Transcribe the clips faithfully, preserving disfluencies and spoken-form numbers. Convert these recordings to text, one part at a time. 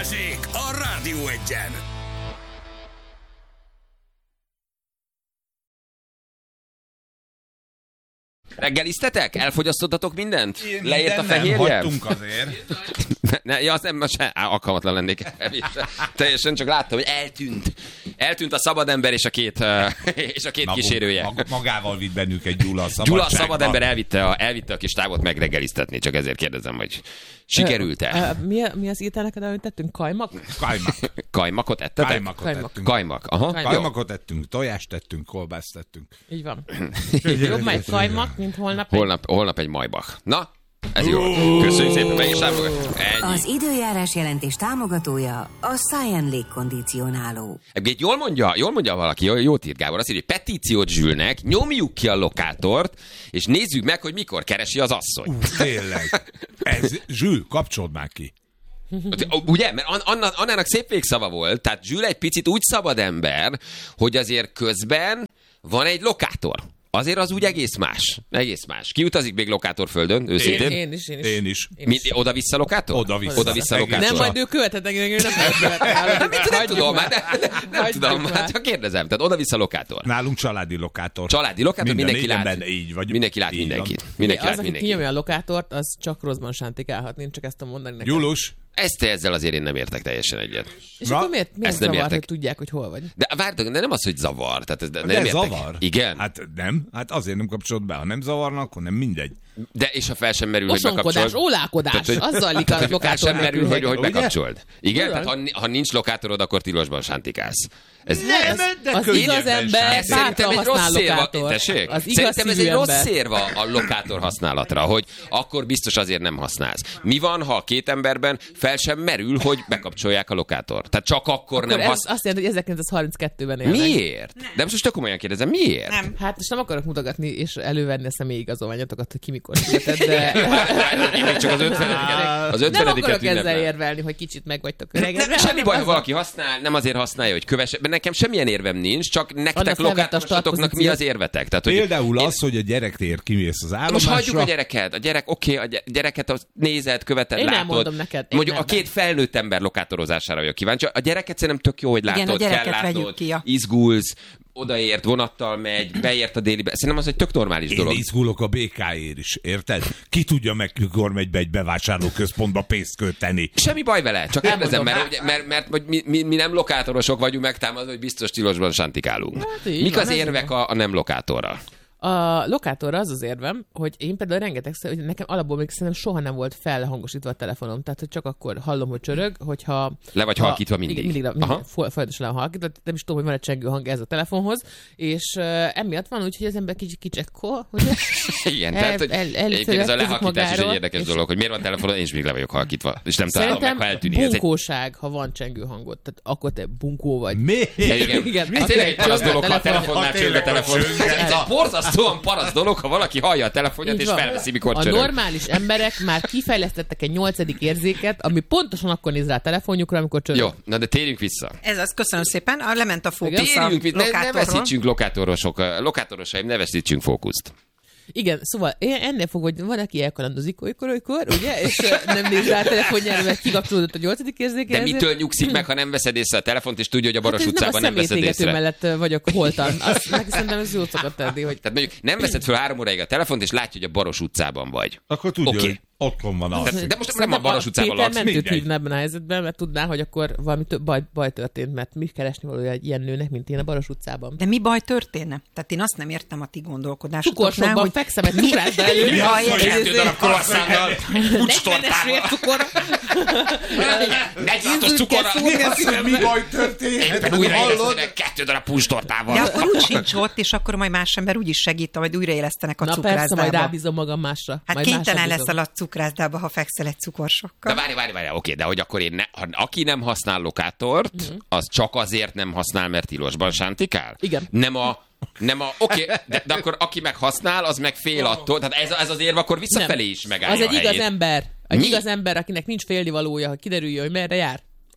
Balázsék a Rádió Egyen. Reggeliztetek? Elfogyasztottatok mindent? Én Leért a minden fehérje? nem hagytunk azért. Ne, ne, ja, az nem, most se, á, alkalmatlan lennék. Teljesen csak láttam, hogy eltűnt. Eltűnt a szabadember és a két, uh, és a két Magunk, kísérője. Mag, magával vitt bennünket Gyula a Gyula a szabadságban. szabadember elvitte a, elvitte a kis távot megreggeliztetni, csak ezért kérdezem, hogy sikerült-e? Uh, mi, mi az ételeket, amit tettünk? Kajmak? Kajmak. Kajmakot ettetek? Kajmakot Kajmak. ettünk. Kajmak, aha. Kajmak. Kajmakot ettünk, tojást tettünk, kolbászt tettünk. Így van. Jobb majd kajmak, mint holnap. Holnap, holnap egy majbach. Na, ez jó. Köszönjük szépen, meg is támogat. Ennyi. Az időjárás jelentés támogatója a Science légkondicionáló. Egyébként jól mondja, jól mondja valaki, jól, jót írt Gábor, azt írja, hogy petíciót Zsülnek, nyomjuk ki a lokátort, és nézzük meg, hogy mikor keresi az asszony. Uh, tényleg. Ez, Zsül, kapcsold már ki. Ugye? Mert Anna, Annának szép végszava volt, tehát Zsül egy picit úgy szabad ember, hogy azért közben van egy lokátor. Azért az úgy egész más. Egész más. Ki utazik még lokátorföldön, őszintén? Én, én is, én is. Én is. Én Mi, oda-vissza lokátor? Oda-vissza. Oda-vissza lokátor. Nem, majd ő követhetek, ő nem Mit nem tudom, már, nem, nem, nem tudom, már. hát csak kérdezem. Tehát oda-vissza lokátor. Nálunk családi lokátor. Családi lokátor, Minden mindenki lát. benne, így vagy. Mindenki lát így mindenkit. van. Mindenki az, lát aki mindenkit. kinyomja a lokátort, az csak rosszban sántikálhat. Én csak ezt tudom mondani neked. Gyulus. Ezt ezzel azért én nem értek teljesen egyet. És Na, akkor miért, miért ezt nem zavar, értek. hogy tudják, hogy hol vagy? De várjatok, de nem az, hogy zavar. Tehát ez, de De nem ez értek. zavar? Igen. Hát nem. Hát azért nem kapcsolod be. Ha nem zavarna, akkor nem mindegy. De és ha fel sem merül, hogy Osonkodás, bekapcsold. ólálkodás, Tehát, hogy- az zajlik a Tehát, hogy fel lokátor sem merül, nélkül. hogy, hogy Ugye? bekapcsold. Igen, Tudom. tehát ha, ha nincs lokátorod, akkor tilosban sántikálsz. Ez, Nem, Az, az könnyebben igaz ember ez szerintem bátran egy rossz használ szérva. lokátor. Tessék? Az igaz Szerintem ez egy szívű rossz ember. szérva a lokátor használatra, hogy akkor biztos azért nem használsz. Mi van, ha a két emberben fel sem merül, hogy bekapcsolják a lokátor? Tehát csak akkor, Akkor nem ez használ. azt jelenti, hogy ezerkilencszázharminckettőben élnek. Miért? De most csak komolyan kérdezem, miért? Nem. Hát most nem akarok mutogatni és elővenni a személyigazolványotokat, hogy ki mikor született, de Én még csak az ötvenediket Az nem ötvenediket akarok ezzel ünnepel. érvelni, hogy kicsit meg vagytok öregedve. Nem, semmi hanem baj, ha az- valaki használ, nem azért használja, hogy kövesse. Nekem semmilyen érvem nincs, csak nektek Annak felvett a lokátosoknak mi az érvetek? Tehát, hogy Például én- az, hogy a gyerektér kimész az Most állomásra. hagyjuk a gyereket. A gyerek, oké, okay, a gy- gyereket azt nézed, követed, Én látod. elmondom neked, én Mondjuk nem. a két felnőtt ember lokátorozására vagyok kíváncsi. A gyereket szerintem tök jó, hogy Igen, látod, a gyereket kell látnod, vegyük ki, ja. izgulsz, odaért, vonattal megy, beért a délibe. Szerintem az egy tök normális Én dolog. izgulok a bé ká-ért is, érted? Ki tudja meg, mikor megy be egy bevásárlóközpontba pénzt költeni. Semmi baj vele, csak kérdezem, Elmondom. mert, mert, mert, mert mi, mi, mi nem lokátorosok vagyunk megtámadva, hogy biztos tilosban sántikálunk. Hát így Mik van, az ez érvek a, a nem lokátorra? A lokátorra az az érvem, hogy én például rengetegszer, hogy nekem alapból még szerintem soha nem volt felhangosítva a telefonom, tehát hogy csak akkor hallom, hogy csörög, hogyha... Le vagy ha, halkítva mindig. Igen, mindig, Aha. mindig fo- folyamatosan le van halkítva, nem is tudom, hogy van egy csengő hang ez a telefonhoz, és uh, emiatt van úgy, hogy az ember kicsit kicsekkol, ugye? Igen, El- tehát hogy el- egyébként ez a elfeledkezik lehalkítás is egy magáról, érdekes és- dolog, hogy miért van telefonon, én is még le vagyok halkítva, és nem találom meg, Szerintem ha eltűnik. Ez egy bunkóság, ha van csengő hangot, tehát akkor te bunkó vagy. Mi? Ja, igen. Igen, Ez akkor tényleg egy parasz csörög a dolog, ha a telefon. telefonnál Ha csörög a tényleg telefon. ott csörög. Ez egy borzasztóan parasz dolog, ha valaki hallja a telefonját Így és van. felveszi, mikor A csörög. normális emberek már kifejlesztettek egy nyolcadik érzéket, ami pontosan akkor néz rá a telefonjukra, amikor csörög. Jó, na de térjünk vissza. Ez az, köszönöm szépen. A lement a fókusz a Térjünk vissza, ne, ne lokátorról. veszítsünk lokátorosok, lokátorosaim, ne veszítsünk fókuszt. Igen, szóval én ennél fog, hogy van, aki elkalandozik olykor, olykor, ugye, és ö, nem néz rá a telefonjára, mert kikapcsolódott a nyolcadik érzéke. De ezért- mitől nyugszik meg, ha nem veszed észre a telefont, és tudja, hogy a Baros Hát ez utcában nem nem a veszed személytégető észre? mellett ö, vagyok holtan. Azt neki szerintem ez jót szokott tenni, hogy Tehát mondjuk nem veszed fel három óráig a telefont, és látja, hogy a Baros utcában vagy. Akkor tudja, Oké. hogy otthon van az. Tehát- de most nem Szerintem a Baros utcában Péter laksz. mentőt mindegy. hívna ebben a helyzetben, mert tudná, hogy akkor valami több baj, baj történt, mert mi keresni valója egy ilyen nőnek, mint én a Baros utcában. De mi baj történne? Tehát én azt nem értem a ti gondolkodásotoknál, Cukorsokban hogy fekszem egy cukrásba elő. Mi baj? Kettő darab croissantal, negyvenes kulcstortával. vércukor. negyvenhatos cukorral. Mi az, hogy mi baj történhet? Éppen újraélesztenek kettő darab puncstortával. De akkor úgy sincs ott, és akkor majd más ember úgy is segít, majd újraélesztenek a Na persze, majd cukrászdába. rábízom magam másra. Hát majd kénytelen másra leszel bízom. a cukrászdába, ha fekszel egy De cukorsokkal. várj, várj, várj, oké, de hogy akkor én ne, ha, aki nem használ lokátort, az csak azért nem használ, mert tilosban sántikál? Igen. Nem a Nem a, oké, okay, de, de akkor aki meg használ, az meg fél attól. Tehát ez, ez az érv akkor visszafelé is megállja Az egy a igaz helyét. ember. Egy Mi? igaz ember, akinek nincs félnivalója, hogy kiderüljön, hogy merre jár.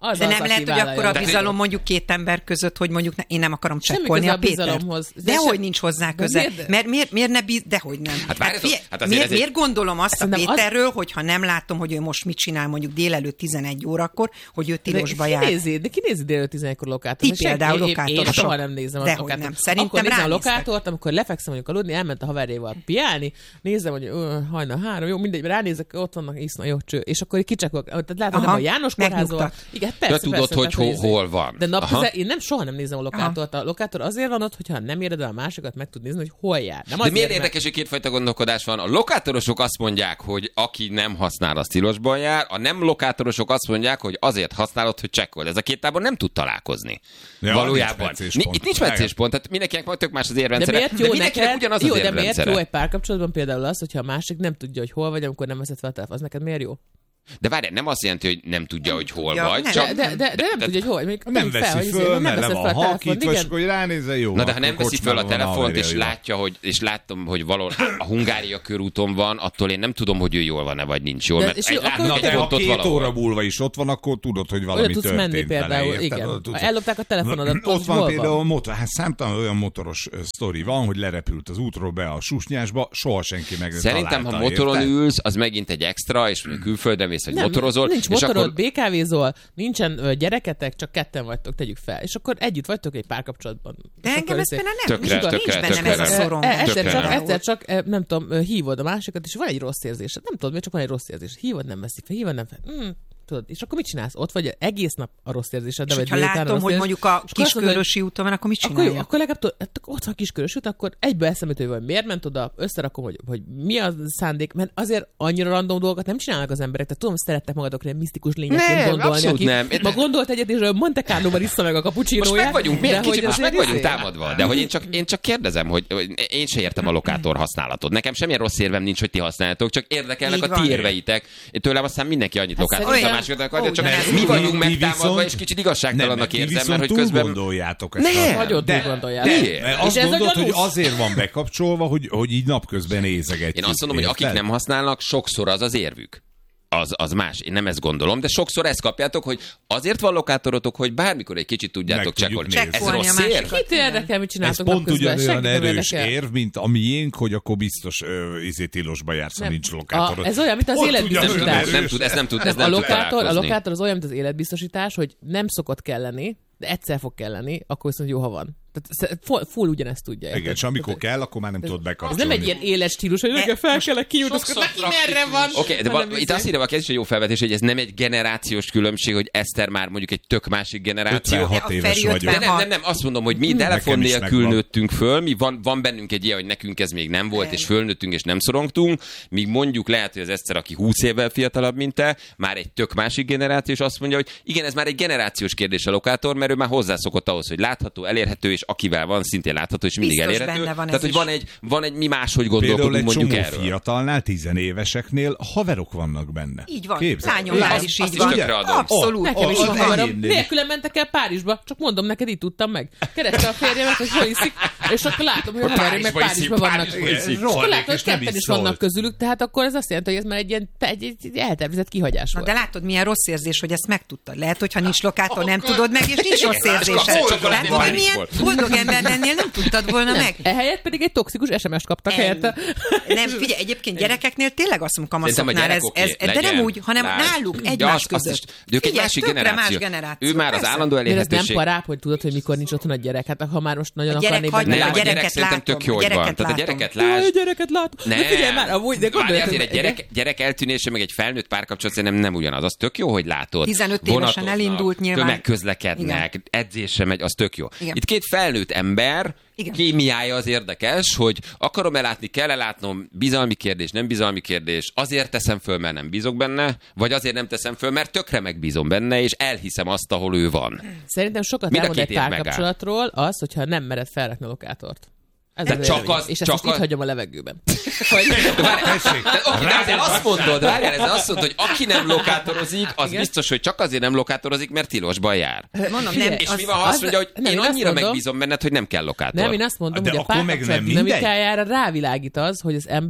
Az De az, nem aki lehet, hogy vállalja. akkor a De- bizalom mondjuk két ember között, hogy mondjuk ne, én nem akarom Semmi csekkolni köze a a Pétert. bizalomhoz. De Dehogy sem- nincs hozzá De köze. miért- Mert miért, miért ne biz... Dehogy nem. Hát várjatok, fie- hát azért miért, ez egy- miért gondolom azt a Szerintem az- Péterről, hogyha nem látom, hogy ő most mit csinál mondjuk délelőtt tizenegy órakor, hogy ő tilosba de jár. ki nézi, de ki nézi délelőtt tizenegykor lokátort? Ti Most senki- például én- én- Én lokátorosok. soha nem nézem a Dehogy lokátort. nem. Szerintem Akkor nézem a ránéztek. lokátort, amikor lefekszem mondjuk aludni, elment a haverjával piálni, nézem, hogy ö, hajnal három, jó, mindegy, ránézek, ott vannak, iszna, jó cső. És akkor kicsakolok, tehát látom, Aha, nem a János kórházban. megnyugtat. Igen, persze, tudod, persze, hogy tehát, hol- izé- hol van. De Aha. napközel, én nem soha nem nézem a lokátort. A lokátor azért van ott, hogyha nem éred el a másikat, meg tud nézni, hogy hol jár. Nem De azért, miért mert- érdekes, hogy kétfajta gondolkodás van? A lokátorosok azt mondják, hogy aki nem használ, az tilosban jár, a nem lokátorosok azt mondják, hogy azért használod, hogy csekkold. Ez a két tábor nem tud találkozni. Ja, Valójában. nincs meccéspont. Ni- Itt nincs meccéspont, tehát mindenkinek majd tök más az De érrendszere. miért jó mindenkinek neked? ugyanaz Jó, az de miért érrendszere. jó egy párkapcsolatban például az, hogyha a másik nem tudja, hogy hol vagy, amikor nem veszed fel a telefon. Az neked miért jó? De várj, nem azt jelenti, hogy nem tudja, hogy hol tudja. vagy. Nem. Csak... De, de, de, de nem tudja, hogy hol. Még Nem tegyük veszi hogy izé, föl, nem mert le veszed van fel a telefont, halkítva, és igen. akkor ránézze, jó. Na de ha nem akkor veszi föl a kocsmában van telefont, és haverja, jó. látja, hogy, és látom, hogy valahol a Hungária körúton van, attól én nem tudom, hogy ő jól van-e, vagy nincs jól. De- Mert és egy jó, akkor- Na egy de ha pontot két valahol. óra múlva is ott van, akkor tudod, hogy valami Oda tudsz történt menni vele, például, érted? igen. Oda tudsz- Ha ellopták a telefonodat, Ott tudod, van hol például van. motor, hát számtalan olyan motoros ö, sztori van, hogy lerepült az útról be a susnyásba, soha senki meg nem Szerintem, ha találta, motoron érted? ülsz, az megint egy extra, és mondjuk külföldön mész, vagy Nem, motorozol. nincs és motorod, akkor... bé ká vézol, nincsen ö, gyereketek, csak ketten vagytok, tegyük fel. És akkor együtt vagytok egy párkapcsolatban. De És engem akkor ez izé- például nem, Tökre, nincs, tökre, nincs bennem ez a tökre. szorongás. E- Egyszer Tökre csak, nem. egyszer csak, e, nem tudom, ö, hívod a másikat, és van egy rossz érzésed. Nem tudod, miért csak van egy rossz érzés. Hívod, nem veszik fel, hívod, nem fel. Mm, tudod, és akkor mit csinálsz? Ott vagy egész nap a rossz érzésed. És de vagy hogyha délután a látom, rossz hogy érzés, mondjuk a és akkor azt mondod, hogy Kiskörösi úton van, akkor mit Akkor, jó, csináljak? akkor legalább tudod, hát ott van Kiskörös út, akkor egyből eszembe jut, hogy miért ment oda, összerakom, hogy, hogy mi a szándék, mert azért annyira random dolgokat nem csinálnak az emberek. Tehát tudom, szerettek magadokra ilyen misztikus lényekként Nem, gondolni. abszolút aki nem. Ma gondolt egyet, és a Monte Carlo-ban issza meg a Most cappuccinóját. meg vagyunk, de miért hogy kicsit most meg azért vagyunk izé- támadva, de hogy én csak, én csak kérdezem, hogy, hogy én se értem a lokátor használatot. Nekem semmilyen rossz érvem nincs, hogy ti használjátok, csak érdekelnek Így a van. ti érveitek. Én tőlem aztán mindenki annyit lokátor, szerintem- a másikat akarja, Ó, csak ugyanez. mi vagyunk Ti megtámadva, viszont- és kicsit igazságtalannak Nem, ti érzem, viszont mert hogy túl közben... gondoljátok ezt. Nem. a- Nagyon De- túl gondoljátok. Miért? Mert És azt ez a gondolod, hogy gyanús. azért van bekapcsolva, hogy, hogy így napközben nézegetjük. Én azt mondom, hogy akik érted? nem használnak, sokszor az az érvük. Az, az más. Én nem ezt gondolom, de sokszor ezt kapjátok, hogy azért van lokátorotok, hogy bármikor egy kicsit tudjátok Meg tudjuk csekkolni. nézni. Ez Csekkolni a rossz érv? másikat. Kit érdekel, mit Ez csináltok pont napközben? ugyanolyan Senkit nem erős érdekel. érv, mint a miénk, hogy akkor biztos ö, izé tilosba jársz, ha Nem. nincs lokátorod. A- ez olyan, mint az Ott életbiztosítás. ugyanolyan Nem, nem erős. tud, ez nem tud, ez Nem, nem a, tud lokátor, a találkozni. lokátor az olyan, mint az életbiztosítás, hogy nem szokott kelleni, de egyszer fog kelleni, akkor viszont jó, ha van. Tehát full, full ugyanezt tudja. Igen, érted? és amikor Tehát kell, akkor már nem tudod Ez bekapcsolni. nem egy ilyen éles stílus, hogy nekem fel kellek kiútni, neki merre van. Oké, okay, de hanem val- itt izé- azt írja valaki, ez is egy jó felvetés, hogy ez nem egy generációs különbség, hogy Eszter már mondjuk egy tök másik generáció. ötvenhat A éves Feri vagyok. De nem, ötvenhat. nem, nem, azt mondom, hogy mi telefon Nekem is nélkül megvan. nőttünk föl, mi van, van bennünk egy ilyen, hogy nekünk ez még nem volt, és fölnőttünk, és nem szorongtunk, míg mondjuk lehet, hogy az Eszter, aki húsz évvel fiatalabb, mint te, már egy tök másik generáció, és azt mondja, hogy igen, ez már egy generációs kérdés a lokátor, mert ő már hozzászokott ahhoz, hogy látható, elérhető, és akivel van, szintén látható, és mindig Biztos elérhető. benne van ez Tehát, hogy is. van egy, van egy, mi máshogy Például gondolkodunk egy mondjuk csomó erről. fiatalnál, tizenéveseknél haverok vannak benne. Így van. Képzeld. Lányomnál Azt- is azt így is van. tökre adom. Abszolút. Nekem is Oh, van oh, haverom. enyém. Nélkülem mentek el Párizsba, csak mondom neked, így tudtam meg. Kereste a férjemet, hogy hol iszik, és akkor látom, hogy a haverjaim meg Párizsba iszik, Párizsba vannak. Párizsba iszik. És akkor Rohadék, látom, hogy és nem ketten is is vannak szólt. közülük, tehát akkor ez azt jelenti, hogy ez már egy ilyen egy, egy, egy eltervezett kihagyás Na, volt. de látod, milyen rossz érzés, hogy ezt megtudtad. Lehet, hogyha nincs lokátor, nem tudod meg, és nincs rossz érzésed. Boldog Látod, hogy vagy. milyen boldog ember lennél, nem tudtad volna meg. Ehelyett pedig egy toxikus es em es-t kaptak Ennyi. helyette. Nem, figyelj, egyébként gyerekeknél tényleg azt mondom, Szerintem a kamaszoknál gyerek ez, oké, ez, de nem legyen, úgy, hanem lásd. náluk Ja, egymás azt- azt között. is- De ők egy Figyelj, másik tökre generáció. más generáció. Ő már az Persze. állandó De ez nem elérhetőség. parább, hogy tudod, hogy mikor nincs otthon a gyerek. Hát ha már most nagyon A gyerek akarnék hagy benne meg, Nem, a a gyerek gyereket szerintem tök látom, jó, hogy van. gyereket Tehát a látom. gyereket Jaj, lásd. gyereket látom. Nem. De figyelj már, amúgy, de Várjál, gondolj, azért egy gyerek, gyerek eltűnése, meg egy felnőtt párkapcsolat szerintem nem ugyanaz. Az tök jó, hogy látod. tizenöt évesen Vonatoznak, elindult nyilván. Tömegközlekednek, edzésre megy, az tök jó. Igen. Itt két felnőtt ember, Igen. kémiája az érdekes, hogy akarom-e látni, kell-e látnom, bizalmi kérdés, nem bizalmi kérdés, azért teszem föl, mert nem bízok benne, vagy azért nem teszem föl, mert tökre megbízom benne, és elhiszem azt, ahol ő van. Szerintem sokat Mind a elmond egy két ér megáll. párkapcsolatról az, hogyha nem mered felrakni a lokátort. Ez De az csak véleményem. az- és ezt csak most itt a- hagyom a levegőben. Hogy... De várjál, de, oké, de ezzel azt mondod, várjál, ezzel azt mondod, hogy aki nem lokátorozik, az Igen. biztos, hogy csak azért nem lokátorozik, mert tilosban jár. Mondom, Figyelj, nem, És az, mi van, ha azt az- mondja, hogy nem, én én azt annyira mondom- megbízom benned, hogy nem kell lokátor. Nem, én azt mondom, De hogy a akkor meg nem párkapcsolat mindegy? dinamikájára rávilágít az, hogy az ember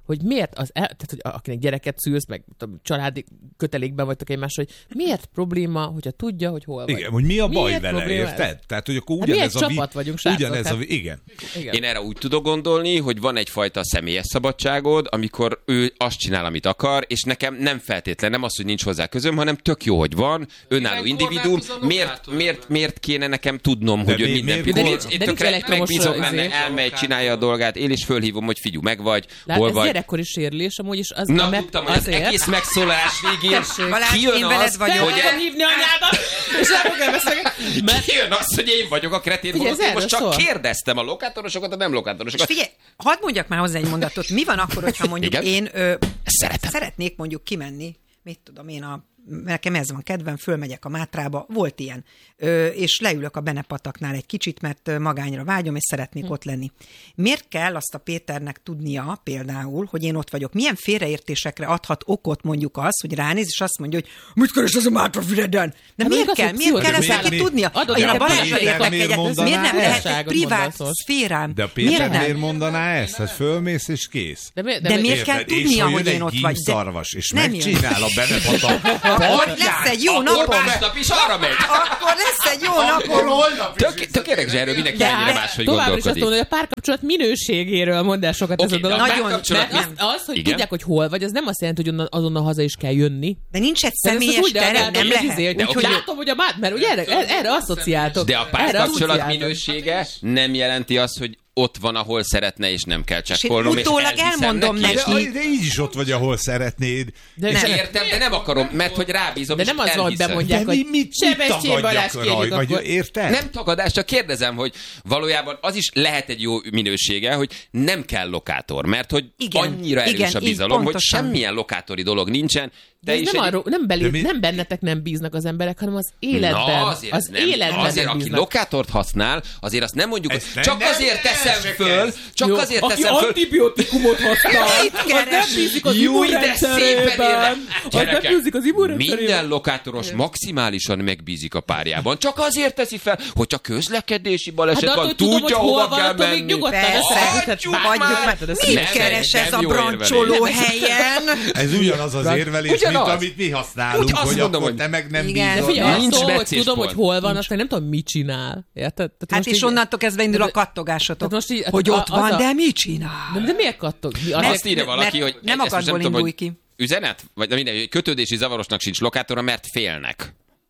hogy miért az, el, tehát hogy akinek gyereket szülsz, meg tudom, családi kötelékben vagytok egymásra, hogy miért probléma, hogyha tudja, hogy hol vagy. Igen, hogy mi a baj miért vele, érted? Tehát, hogy akkor ugyanez hát a... csapat vagyunk, srácok, ugyanez tehát... a... Igen. Igen. Én erre úgy tudok gondolni, hogy van egyfajta személyes szabadságod, amikor ő azt csinál, amit akar, és nekem nem feltétlen, nem az, hogy nincs hozzá közöm, hanem tök jó, hogy van, önálló individuum. Miért, miért, miért kéne nekem tudnom, De hogy ő mi- minden miért- pillanat... de Én nincs tökre elektromos megbízok izé. benne, elmegy, csinálja a dolgát, én is fölhívom, hogy figyelj, meg vagy, Lát, hol ez vagy. gyerekkori sérülés, amúgy is az, Na, mert tudtam, hogy az azért... egész megszólalás végén Tessék. Balázs, kijön én veled az, vagyok. hogy Fogom hívni anyádat, és nem fogom beszélni. Mert kijön az, hogy én vagyok a kretén, Figyelj, holott ez én most csak erről szól. kérdeztem a lokátorosokat, a nem És lokátorosokat. figyelj, hadd mondjak már hozzá egy mondatot. Mi van akkor, hogyha mondjuk Igen? én ö, Szeretem. szeretnék mondjuk kimenni, mit tudom én, a, nekem ez van kedvem, fölmegyek a Mátrába, volt ilyen, ö, és leülök a Benepataknál egy kicsit, mert ö, magányra vágyom, és szeretnék hm. ott lenni. Miért kell azt a Péternek tudnia például, hogy én ott vagyok? Milyen félreértésekre adhat okot mondjuk az, hogy ránéz, és azt mondja, hogy mit keres ez a Mátrafüreden? De Hát miért mondjuk kell? azt, Miért hogy kell ezt miért- neki miért- tudnia? adod Én a neked Balázsra Péter értek miért egyet, mondaná miért nem ezt? lehet egy Igazságot privát mondasz most. szférám? De a Miért Péter nem? miért mondaná ezt? Hát fölmész és kész. De, mi, De miért kell Érted? És tudnia, ha hogy jön én egy ott vagy? De gímszarvas, és nem jön. megcsinál a Benepata Akkor lesz egy jó Akkor napom. másnap is arra megy. Akkor lesz egy jó napom. Tök, tök érdekes, erről mindenki De ennyire hát máshogy továbbra is azt gondolkodik. mondom, hogy a párkapcsolat minőségéről mond el sokat Oké, ez a dolog. de a Nagyon- párkapcsolat- Mert az, az, hogy Igen? tudják, hogy hol vagy, az nem azt jelenti, hogy onnan, azonnal haza is kell jönni. De nincs egy Tehát ezt az személyes úgy tere, reagáltok, nem hogy lehet. izé, De Úgyhogy oké. látom, hogy a bát, mert ugye erre, erre, erre asszociáltok. De a Erre párkapcsolat asszociáltok. minősége nem jelenti azt, hogy ott van, ahol szeretne, és nem kell És én csekkolnom, és utólag elviszem elmondom neki, és De, neki. de így is ott vagy, ahol szeretnéd. De És nem. értem, de nem akarom, mert hogy rábízom, De és nem az van, hogy elhiszem. bemondják, De mi, hogy mit, mit Sebestyén Balázs, tagadjak kérjük raj, vagy akkor. érted? Nem tagadás, csak kérdezem, hogy valójában az is lehet egy jó minősége, hogy nem kell lokátor, mert hogy Igen, annyira erős igen, a így bizalom, hogy pontosan. semmilyen lokátori dolog nincsen. De Te ez is nem, egy... arról, nem, belé, De mi- nem bennetek nem bíznak az emberek, hanem az életben. Na, azért az nem. életben Azért, nem aki bíznak. lokátort használ, azért azt nem mondjuk, Ezt hogy nem- csak nem azért teszem keresek föl, ezt. csak Jó, azért aki teszem föl. antibiotikumot használ, Mit az nem keres? bízik az Jó, de szépen immunrendszerében. érve. Az nem Gyerekek, bízik az immunrendszerében. minden lokátoros maximálisan megbízik a párjában. Csak azért teszi fel, hogyha közlekedési baleset Hát van, attól tudom, tudja, hogy hol hova van, kell attól még menni. nyugodtan Persze. összehetett Hagyjuk bármit. már! Látod, ezt Mit Nem, keres nem ez a jó brancsoló érvelés. helyen? Ez ugyanaz az érvelés, mint Ugyanaz. amit mi használunk, Úgy azt hogy mondom, akkor hogy- te meg nem Igen. De bízol. figyelj, Nincs attól, hogy becés tudom, hogy pont. hol van, aztán nem tudom, mit csinál. Érted? Tehát Hát most és így- onnantól kezdve indul a Tehát- kattogásotok, tehát most így- hogy a- ott az van, a- de mit csinál? De, de miért kattog? Mi- azért- Azt írja valaki, mert hogy nem ezt most akartból tudom, indulj hogy ki. Üzenet? Vagy na minden, kötődési zavarosnak sincs lokátora, mert félnek.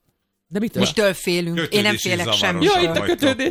De mitől? Mitől félünk? Én nem Kötődési félek zavaros. semmit. Ja, itt a vagytok. kötődés.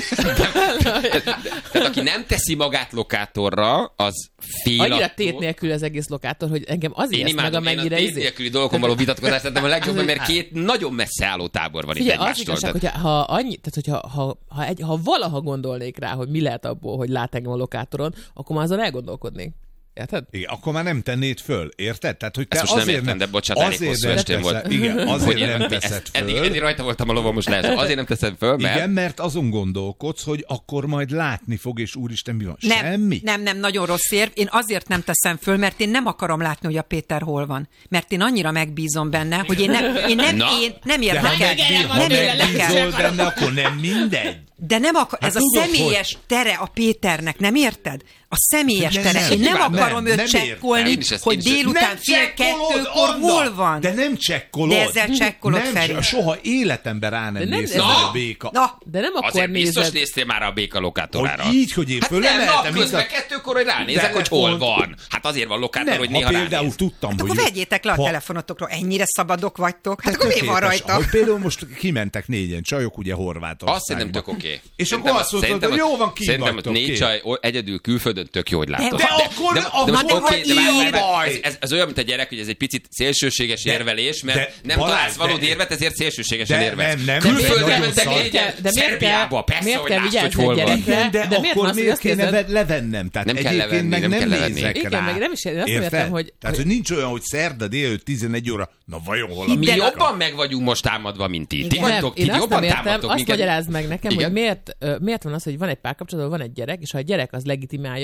Tehát aki nem teszi magát lokátorra, az fél Annyira attól- tét nélkül az egész lokátor, hogy engem az Én ijeszt meg, imádom, én a amennyire tét izé. nélküli dolgokon való vitatkozást tettem a legjobban, mert két nagyon messze álló tábor van itt Figyelj, az egymástól. igazság, Tehát- hogyha ha annyi, tehát hogyha ha, ha, egy, ha valaha gondolnék rá, hogy mi lehet abból, hogy lát engem a lokátoron, akkor már azon elgondolkodnék. Érted? Igen, akkor már nem tennéd föl, érted? Tehát, hogy te Ezt most nem azért értem, de bocsánat, elég azért hosszú nem estém teszed- volt. Igen, Hogy azért én nem ezt- teszed eddig, föl. eddig rajta voltam a lovon, most lesz. Azért nem teszed föl, mert... Igen, mert azon gondolkodsz, hogy akkor majd látni fog, és úristen, mi van? Nem, Semmi? nem, nem, nagyon rossz érv. Én azért nem teszem föl, mert én nem akarom látni, hogy a Péter hol van. Mert én annyira megbízom benne, hogy én nem, én nem, Na. én nem De ha, érdekel. megbíz, ha Nem megbízol érdekel. benne, akkor nem mindegy. De nem akar, Hát ez a tudod, személyes tere a Péternek, nem érted? A személyes De tere. nem, Én nem nem, akarom nem, őt nem csekkolni, értem. Én is ezt- hogy én is ezt- délután Nem fél csekkolod, kettőkor Anna! hol van. De nem csekkolod. De ezzel csekkolod, nem, Feri. Soha életemben rá nem De nem- néz Na! a béka. Na, De nem akkor Azért biztos nézed. néztél már a béka lokátorára. Hogy így, hogy én Hát nem, fölemeltem, na, közben mint a- kettőkor, hogy ránézek, De hogy hol pont- van. Hát azért van lokátor, Nem, hogy ha néha például ránéz. tudtam, hát hogy... akkor vegyétek le a ha- telefonotokról. Ennyire szabadok vagytok. Hát De akkor mi van tökéletes. rajta? Hogy például most kimentek négyen csajok, ugye Horvátországba. Azt szerintem tök oké. És Szerintem akkor azt mondtad, szerintem hogy az- jó van, ki Szerintem vagytok, négy kész. csaj o- egyedül külföldön tök jó, hogy látod. De akkor- de, akkor de most van oké, de várj, ilyen várj, baj. ez, ez, ez olyan, mint a gyerek, hogy ez egy picit szélsőséges De- érvelés, mert de nem Balázs, találsz valódi de- érvet, ezért szélsőségesen de érvelsz. nem, nem, Külföldre nagyon mentek szar. négyen, De miért Szerbiába, kell- persze, miért hogy kell lásd, hogy vigyázni a hol van. gyerekre? Igen, de, De miért akkor van az, hogy miért azt kéne érzed- ve- levennem? Tehát Nem kell egyébként levenni, meg nem nem, kell levenni. nézek Igen, rá. meg nem is- én azt Érted? értem, hogy- Tehát, hogy nincs olyan, hogy szerda délelőtt tizenegy óra, na vajon hol a Mi De- jobban meg vagyunk most támadva, mint ti. Ti Nem, vagytok, ti én azt jobban nem értem, támadtok azt minket. magyarázd meg nekem, Igen? hogy miért, ö, miért van az, hogy van egy párkapcsolatban, van egy gyerek, és ha a gyerek az legitimálja,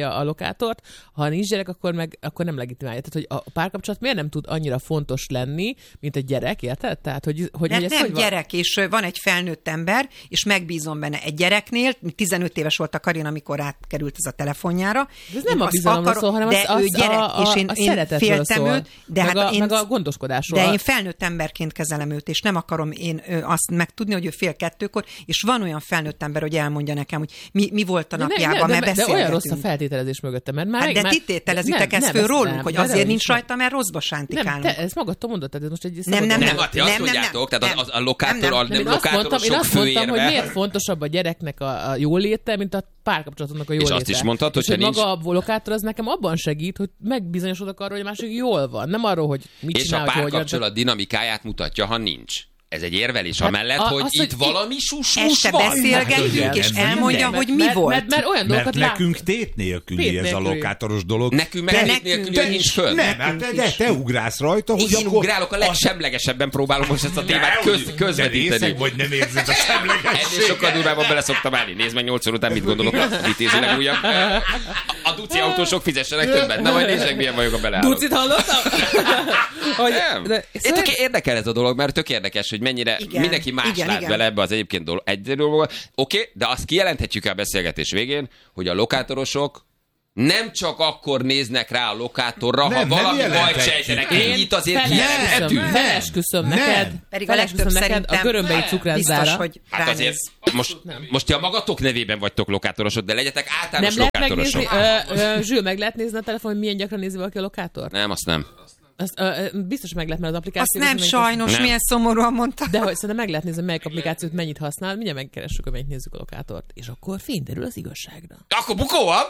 legitimálja a lokátort, ha nincs gyerek, akkor meg akkor nem legitimálja. Tehát, hogy a párkapcsolat miért nem tud annyira fontos lenni, mint egy gyerek, érted? Tehát, hogy, hogy, Mert hogy nem hogy gyerek, van? És van egy felnőtt ember, és megbízom benne egy gyereknél, tizenöt éves volt a Karin, amikor átkerült ez a telefonjára. Ez nem a bizalomról szól, hanem de az, ő az gyerek, a, a, és én, a én szeretetről féltem szól. őt, de meg, hát a, én, meg a gondoskodásról. De én felnőtt emberként kezelem őt, és nem akarom én azt megtudni, hogy ő fél kettőkor, és van olyan felnőtt ember, hogy elmondja nekem, hogy mi, mi volt a napjában, mert beszélgetünk. De olyan rossz a feltételezés mögötte, mert már... Hát de már, ti tételezitek ezt föl rólunk, hogy azért nincs rajta, mert rosszba sántikálunk. Nem, te ezt magadtól mondod, tehát ez most egy... Nem, nem, Nem, nem. ti azt mondjátok, tehát az, a lokátor, nem, a nem. nem lokátorosok Én azt mondtam, hogy főérve. miért fontosabb a gyereknek a, a jóléte, mint a párkapcsolatnak a jóléte. És azt is mondtad, hogy, hogyha hogy nincs... maga a lokátor az nekem abban segít, hogy megbizonyosodok arról, hogy a másik jól van. Nem arról, hogy mit És csinál, a hogy párkapcsolat hogyan. dinamikáját mutatja, ha nincs. Ez egy érvelés Hát amellett, a- hogy az, itt hogy valami sus Este van. beszélgetjünk, Hát, és igen, elmondja, minden. hogy mi mert, volt. Mert, mert olyan Mert dolgokat lát... nekünk tét nélküli Tét ez a nélküli. lokátoros dolog. Nekünk meg Te- tét nélküli te- nincs föl. Nem, hát te, de te ugrálsz rajta, hogy Én akkor... ugrálok, a legsemlegesebben próbálom most ezt a témát köz, De közvetíteni. részeg vagy, nem érzed a Ennél semlegességet. sokkal durvábban bele szoktam állni. Nézd meg nyolc óra után, mit gondolok a vitézi legújabb. A duci autósok fizessenek többet. Na majd nézzek, milyen vagyok a beleállok. Ducit hallottam? hogy, Nem. de, Én tök érdekel ez a dolog, mert tök érdekes, hogy mennyire Igen, mindenki más igen, lát igen. bele ebbe az egyébként dolog, egy dologba. Oké, de azt kijelenthetjük el a beszélgetés végén, hogy a lokátorosok nem csak akkor néznek rá a lokátorra, Nem, ha nem valami bajt jelenthetjük. sejtenek. Én Ennyit azért felesküszöm, kijelenthetünk. felesküszöm Nem. neked, Pedig a felesküszöm legtöbb neked a szerintem görömbei biztos, cukrászdára. hogy Hát azért most, most ti a magatok nevében vagytok lokátorosok, de legyetek általános Nem lehet lokátorosok. megnézni, ö, ö, Zsül, meg lehet nézni a telefon, hogy milyen gyakran nézi valaki a lokátort? Nem, azt nem. Azt, ö, ö, biztos meg lehet, mert az Azt applikáció... nem sajnos, Nem. milyen szomorúan mondta. De hogy szerintem meg lehet nézni, melyik applikációt mennyit használ, mindjárt megkeressük, hogy mennyit nézzük a lokátort. És akkor fényderül az igazságra. Akkor bukó van?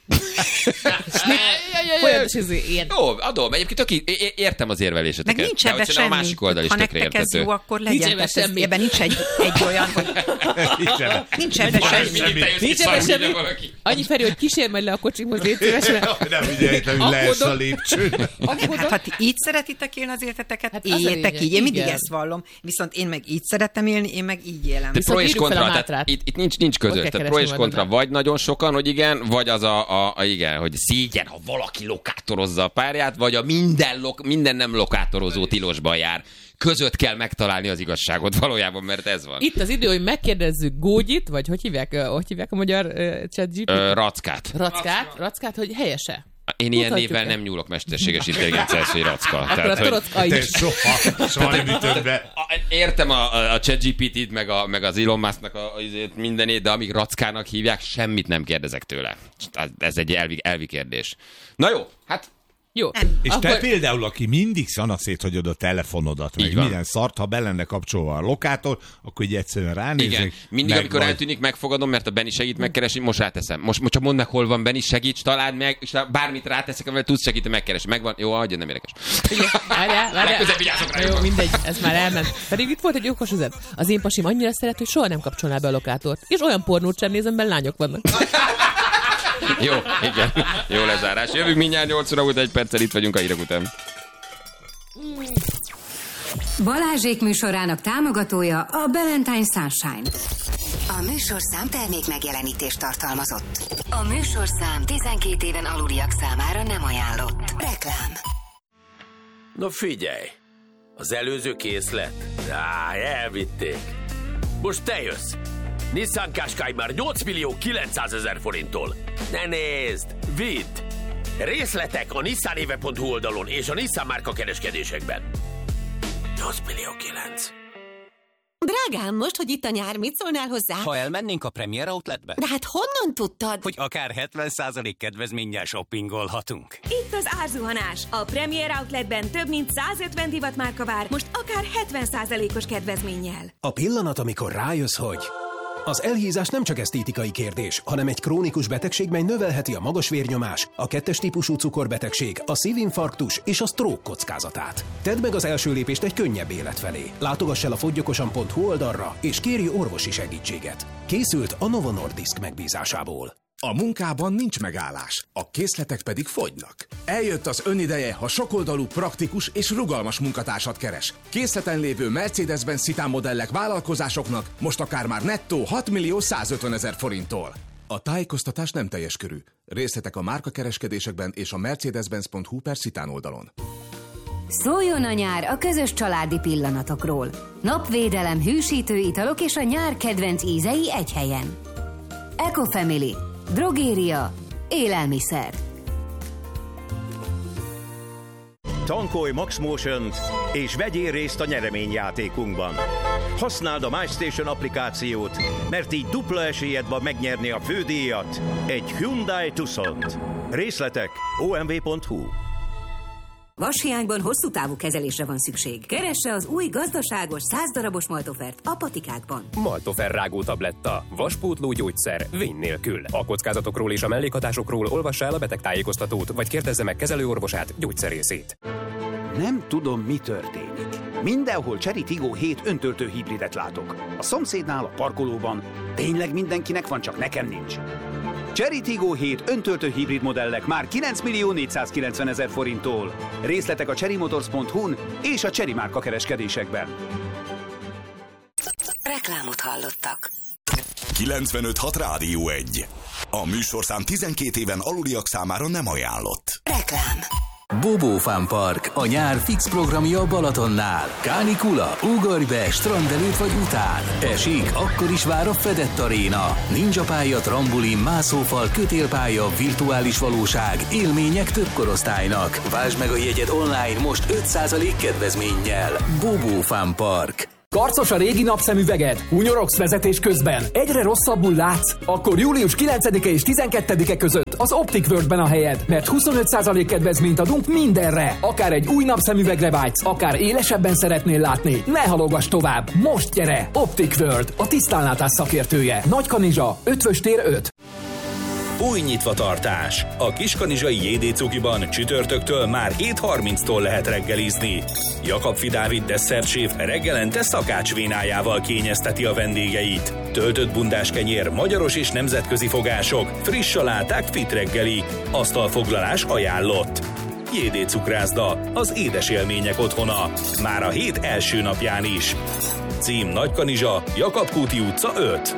Folyamatos izé, ilyen. Jó, adom. Egyébként tök í- é- értem az érveléseteket. Meg nincs de ebbe hogy szerintem semmi. a másik oldal is Ha tökre nektek ez értető. jó, akkor Nincs legyen. ebbe Tehát ez- semmi. Ebben nincs egy, egy olyan, hogy nincs ebbe semmi. Nincs ebben semmi. Annyi Feri, hogy kísérj majd le a kocsimhoz, légy szíves, mert Nem ügyeljétek, hogy leessz a Aggódom. lépcsőn. Nem, hát ha ti így szeretitek élni az életeteket, Hát hát az a éljétek lényeg, így. Én mindig igen. ezt vallom. Viszont én meg így szeretem élni, én meg így élem. De pro és írjuk fel a kontra, tehát mátrát. itt, itt nincs, nincs között. kell Tehát keresni pro és majd kontra, onnan. vagy nagyon sokan, hogy igen, vagy az a, a, a igen, hogy szégyen, ha valaki lokátorozza a párját, vagy a minden, lok, minden nem lokátorozó tilosban jár. Között kell megtalálni az igazságot valójában, mert ez van. itt az idő, hogy megkérdezzük Gógyit, vagy hogy hívják, ö, hogy hívják a magyar uh, chat gé pé té? Ö, rackát. Rackát, Rackát, hogy helyese. Én ilyen Tudhatjuk névvel el. nem nyúlok mesterséges intelligenciához, hogy racka. Akkor a Tehát, hogy torocka Te is. soha, soha nem ütöd be. a- értem a, a, a ChatGPT-t, meg, a, meg az Elon Musk-nak a, azért mindenét, de amíg rackának hívják, semmit nem kérdezek tőle. Ez egy elvi, elvi kérdés. Na jó, hát Jó. És akkor... te például, aki mindig szanaszét hagyod a telefonodat, meg Így van. minden szart, ha be lenne kapcsolva a lokátor, akkor így egyszerűen ránézek. igen, mindig, amikor vagy- eltűnik, megfogadom, mert a Benni segít megkeresni, most ráteszem. Most, most csak mondd meg, hol van Benni, segíts, találd meg, és ha bármit ráteszek, amivel tudsz segíteni, megkeresni. Megvan, jó, adja, nem érdekes. Figyelj, várjál, várjál. Legközelebb vigyázok rá, Jó, jobban. mindegy, ez már elment. Pedig itt volt egy okos üzlet. Az én pasim annyira szeret, hogy soha nem kapcsolná be a lokátort. És olyan pornót sem nézem, mert lányok vannak. Jó, igen. Jó lezárás. Jövünk mindjárt nyolc óra után, egy perccel itt vagyunk a hírek után. Balázsék műsorának támogatója a Valentine Sunshine. A műsorszám termék megjelenítést tartalmazott. A műsorszám tizenkét éven aluliak számára nem ajánlott. Reklám. Na figyelj, az előző készlet? Á, elvitték. Most te jössz. Nissan Qashqai már nyolc millió kilencszázezer forinttól. Ne nézd, vidd! Részletek a nissanéve pont hu oldalon és a Nissan márka kereskedésekben. nyolc millió kilenc. Drágám, most, hogy itt a nyár, mit szólnál hozzá? Ha elmennénk a Premier Outletbe, De hát honnan tudtad? hogy akár hetven százalék kedvezménnyel shoppingolhatunk. Itt az árzuhanás. A Premier Outletben több mint százötven divatmárka vár, most akár hetven százalékos kedvezménnyel. A pillanat, amikor rájössz, hogy az elhízás nem csak esztétikai kérdés, hanem egy krónikus betegség, mely növelheti a magas vérnyomás, a kettes típusú cukorbetegség, a szívinfarktus és a stroke kockázatát. Tedd meg az első lépést egy könnyebb élet felé. Látogass el a foggyokosan pont hu oldalra, és kérj orvosi segítséget. Készült a Novo Nordisk megbízásából. A munkában nincs megállás, a készletek pedig fogynak. Eljött az önideje, ha sokoldalú, praktikus és rugalmas munkatársat keres. Készleten lévő Mercedes-Benz Citan modellek vállalkozásoknak most akár már nettó hat millió százötven ezer forinttól. A tájékoztatás nem teljes körű. Részletek a márkakereskedésekben és a mercedes-benz pont hu per Citroen oldalon. Szóljon a nyár a közös családi pillanatokról. Napvédelem, hűsítő italok és a nyár kedvenc ízei egy helyen. Ecofamily. Drogéria. Élelmiszer. Tankolj Max Motion-t és vegyél részt a nyereményjátékunkban. Használd a MyStation applikációt, mert így dupla esélyed van megnyerni a fődíjat, egy Hyundai Tucsont. Részletek o m v pont h u. Vashiányban hosszú távú kezelésre van szükség. Keresse az új gazdaságos száz darabos Maltofert a patikákban. Maltofer rágó tabletta. Vaspótló gyógyszer. Vény nélkül. A kockázatokról és a mellékhatásokról olvassa el a betegtájékoztatót, vagy kérdezze meg kezelőorvosát, gyógyszerészét. Nem tudom, mi történik. Mindenhol Chery Tiggo hét öntöltő hibridet látok. A szomszédnál, a parkolóban. Tényleg mindenkinek van, csak nekem nincs. Chery Tiggo hét öntöltő hibrid modellek már kilenc millió négyszázkilencven ezer forinttól. Részletek a chery motors pont hu n és a Chery márka kereskedésekben. Reklámot hallottak. kilencvenöt hat Rádió egy. A műsorszám tizenkét éven aluliak számára nem ajánlott. Reklám. Bobó Fun Park, a nyár fix programja a Balatonnál. Kánikula, ugorj be, strand előtt vagy után. Esik, akkor is vár a fedett aréna. Ninja pálya, trambulin, mászófal, kötélpálya, virtuális valóság, élmények több korosztálynak. Vásd meg a jegyed online most öt százalék kedvezménnyel. Bobó Fun Park. Karcos a régi napszemüveged? Hunyorogsz vezetés közben? Egyre rosszabbul látsz? Akkor július kilencedike és tizenkettedike között az Optic Worldben a helyed, mert huszonöt százalék kedvezményt adunk mindenre. Akár egy új napszemüvegre vágysz, akár élesebben szeretnél látni. Ne halogass tovább! Most gyere! Optic World, a tisztánlátás szakértője. Nagykanizsa, Ötvös tér öt. Új nyitvatartás. A Kiskanizsai jé dé Cukiban csütörtöktől már hét harminctól lehet reggelizni. Jakab Dávid desszertséf reggelente szakácsvénájával kényezteti a vendégeit. Töltött bundás kenyér, magyaros és nemzetközi fogások, friss saláták, fit reggelik, asztalfoglalás ajánlott. jé dé Cukrászda, az édes élmények otthona. Már a hét első napján is. Cím Nagykanizsa, Jakab Kúti utca öt.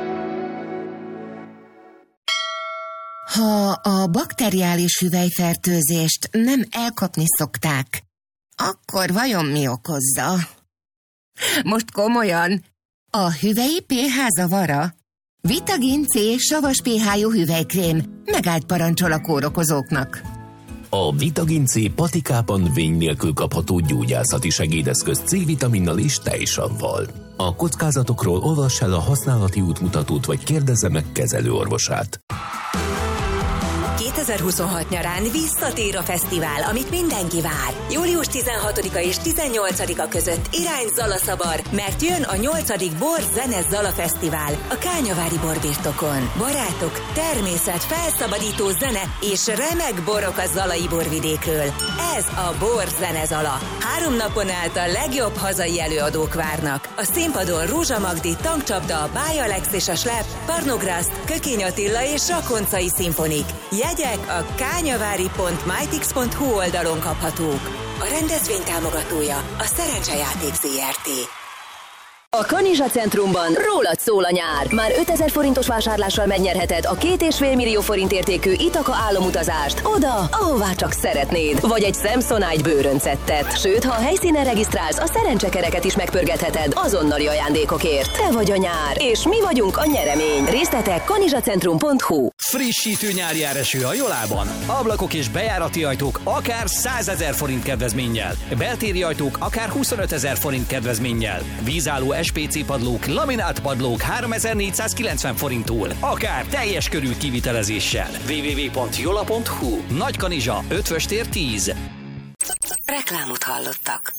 Ha a bakteriális hüvelyfertőzést nem elkapni szokták, akkor vajon mi okozza? Most komolyan, a hüvelyi pé há zavara? Vitagin C savas pé há-jú hüvelykrém megállt parancsol a kórokozóknak. A Vitagin C patikában vény nélkül kapható gyógyászati segédeszköz C-vitaminnal és tejsavval. A kockázatokról olvass el a használati útmutatót, vagy kérdezze meg kezelőorvosát. kétezer-huszonhat nyarán visszatér a fesztivál, amit mindenki vár. július tizenhatodika és tizennyolcadika között irány Zalaszabar, mert jön a nyolcadik Bor Zene Zala Fesztivál a Kányavári borbirtokon. Barátok, természet, felszabadító zene és remek borok a zalai borvidékről. Ez a Bor Zene Zala. Három napon át a legjobb hazai előadók várnak. A színpadon Rózsa Magdi, Tankcsapda, Báj Alex és a Slep, Parnograszt, Kökény Attila és Rakoncai szimfonik. Jegyek a kányavári pont mytix pont hu oldalon kaphatók. A rendezvény támogatója a Szerencsejáték Zrt. A Kanizsa Centrumban rólad szól a nyár. Már ötezer forintos vásárlással megnyerheted a két és fél millió forint értékű Itaka álomutazást oda, ahová csak szeretnéd. Vagy egy Samsonite bőröncettet. Sőt, ha a helyszínen regisztrálsz, a szerencsekereket is megpörgetheted azonnali ajándékokért. Te vagy a nyár, és mi vagyunk a nyeremény. Részletek kanizsacentrum pont hu. Frissítő nyári eső a Jolában. Ablakok és bejárati ajtók akár százezer forint kedvezménnyel. Beltéri ajtók akár huszonötezer forint kedvezménnyel. Vízálló es pé cé padlók, laminált padlók háromezer-négyszázkilencven forinttól, akár teljes körű kivitelezéssel. double-u double-u double-u pont jola pont hu. Nagykanizsa, Ötvös tér tíz. Reklámot hallottak.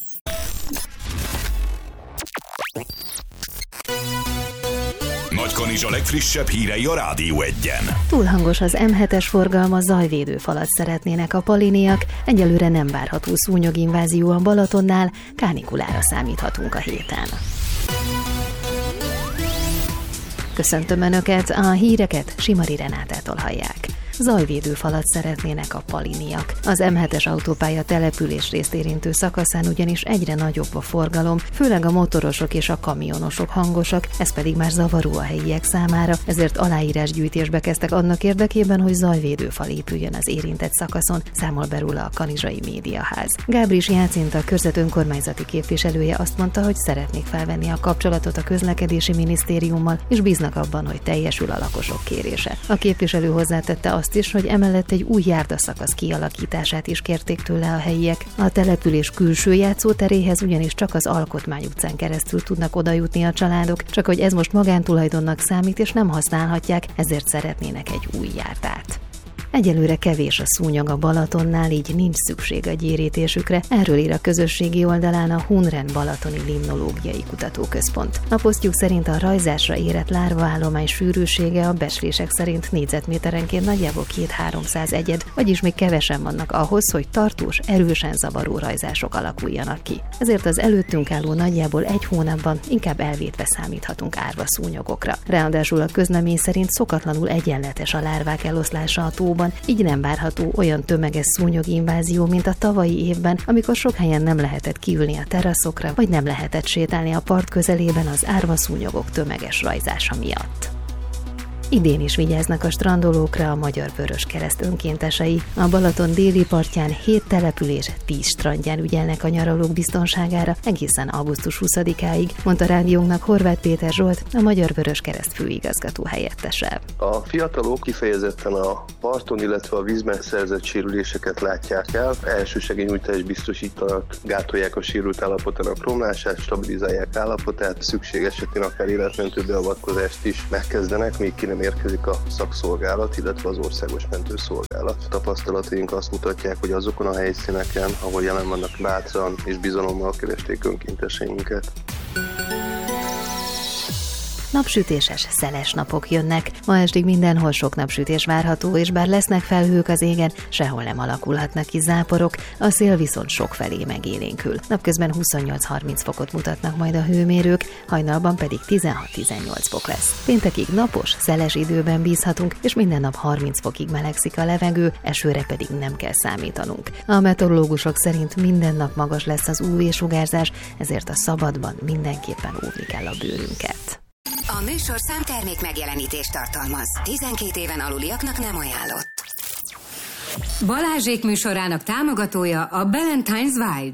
Nagykanizsa legfrissebb hírei a Rádió egyen. Túl hangos az em hetes forgalma, zajvédőfalat szeretnének a paliniak, egyelőre nem várható szúnyoginvázió a Balatonnál, kánikulára számíthatunk a héten. Köszöntöm Önöket, a híreket Simari Renátától hallják. zajvédőfalat szeretnének a paliniak. Az em hetes autópálya település részt érintő szakaszán ugyanis egyre nagyobb a forgalom, főleg a motorosok és a kamionosok hangosak, ez pedig már zavaró a helyiek számára, ezért aláírásgyűjtésbe kezdtek annak érdekében, hogy zajvédőfal épüljön az érintett szakaszon, számol be róla a Kanizsai Médiaház. Gábris Jácinta, a körzet önkormányzati képviselője azt mondta, hogy szeretnék felvenni a kapcsolatot a közlekedési minisztériummal, és bíznak abban, hogy teljesül a lakosok kérése. A képviselő hozzátette azt is, hogy emellett egy új járdaszakasz kialakítását is kérték tőle a helyiek. A település külső játszóteréhez ugyanis csak az Alkotmány utcán keresztül tudnak odajutni a családok, csak hogy ez most magántulajdonnak számít és nem használhatják, ezért szeretnének egy új járdát. Egyelőre kevés a szúnyog a Balatonnál, így nincs szükség a gyérítésükre. Erről ír a közösségi oldalán a Hunren Balatoni Limnológiai Kutatóközpont. A posztjuk szerint a rajzásra érett lárvaállomány sűrűsége a becslések szerint négyzetméterenként nagyjából két-háromszáz egyed, vagyis még kevesen vannak ahhoz, hogy tartós, erősen zavaró rajzások alakuljanak ki. Ezért az előttünk álló nagyjából egy hónapban inkább elvétve számíthatunk árva szúnyogokra. Ráadásul a közlemény szerint szokatlanul egyenletes a lárvák eloszlása a tóban, így nem várható olyan tömeges szúnyoginvázió, mint a tavalyi évben, amikor sok helyen nem lehetett kiülni a teraszokra, vagy nem lehetett sétálni a part közelében az árvaszúnyogok tömeges rajzása miatt. Idén is vigyáznak a strandolókra a Magyar Vöröskereszt önkéntesei. A Balaton déli partján hét település tíz strandján ügyelnek a nyaralók biztonságára egészen augusztus huszadikáig, mondta rádiónknak Horváth Péter Zsolt, a Magyar Vöröskereszt főigazgató helyettese. A fiatalok kifejezetten a parton, illetve a vízben szerzett sérüléseket látják el, elsősegélynyújtást biztosítanak, gátolják a sérült állapotának romlását, stabilizálják állapotát, szükség esetén akár életmentő beavatkozást is megkezdenek, még ki nem érkezik a szakszolgálat, illetve az országos mentőszolgálat. Tapasztalataink azt mutatják, hogy azokon a helyszíneken, ahol jelen vannak, bátran és bizalommal keresték önkénteseinket. Napsütéses, szeles napok jönnek. Ma estig mindenhol sok napsütés várható, és bár lesznek felhők az égen, sehol nem alakulhatnak ki záporok, a szél viszont sokfelé megélénkül. Napközben huszonnyolc-harminc fokot mutatnak majd a hőmérők, hajnalban pedig tizenhat-tizennyolc fok lesz. Péntekig napos, szeles időben bízhatunk, és minden nap harminc fokig melegszik a levegő, esőre pedig nem kell számítanunk. A meteorológusok szerint minden nap magas lesz az ú vé-sugárzás, ezért a szabadban mindenképpen óvni kell a bőrünket. A műsorszám termék megjelenítést tartalmaz. tizenkét éven aluliaknak nem ajánlott. Balázsék műsorának támogatója a Ballantine's Wild.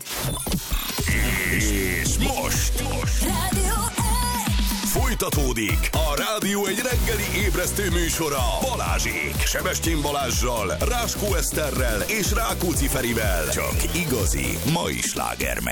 És most, most. Folytatódik a Rádió egy reggeli ébresztő műsora Balázsék. Sebestyén Balázssal, Ráskó Eszterrel és Rákóczi Ferivel. Csak igazi mai slágermek.